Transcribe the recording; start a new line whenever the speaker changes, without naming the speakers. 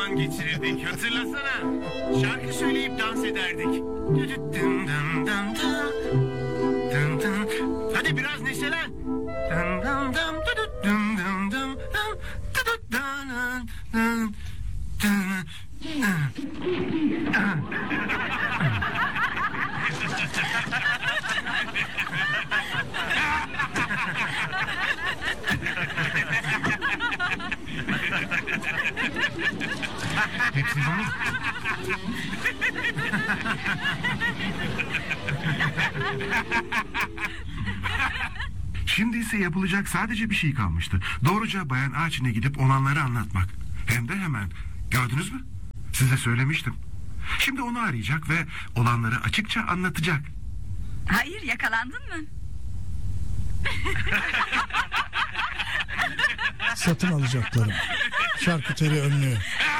zaman geçirirdik. Hatırlasana. Şarkı söyleyip dans ederdik. Hadi biraz neşelen. Hepsi bu mu?
Şimdi ise yapılacak sadece bir şey kalmıştı. Doğruca Bayan Ağaç'ine gidip olanları anlatmak. Hem de hemen. Gördünüz mü? Size söylemiştim. Şimdi onu arayacak ve olanları açıkça anlatacak.
Hayır, yakalandın mı?
Satın alacaklarım. Şarküteri önlüğü.